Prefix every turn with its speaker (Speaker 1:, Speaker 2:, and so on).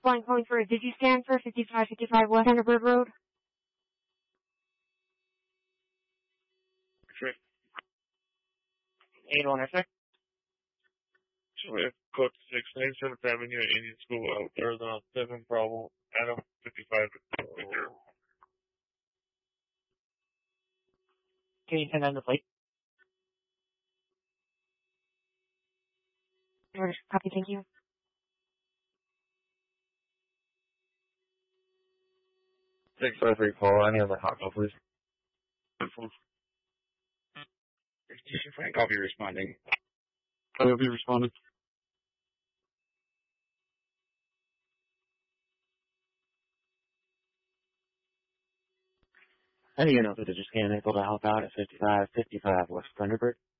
Speaker 1: Calling for a DigiScan for 5555 West Thunderbird Road.
Speaker 2: Sure.
Speaker 1: 8-1, sir.
Speaker 2: So we have code 6, 97th Avenue at Indian School, Arizona 7, Bravo, Adam 55.
Speaker 1: Can you send on the plate? Copy, thank you.
Speaker 3: 653 call. Any other hot call, please?
Speaker 4: Station Frank, I'll be responding.
Speaker 3: I'll be responding. How do you know the DigiScan able to help out at 5555 West Thunderbird?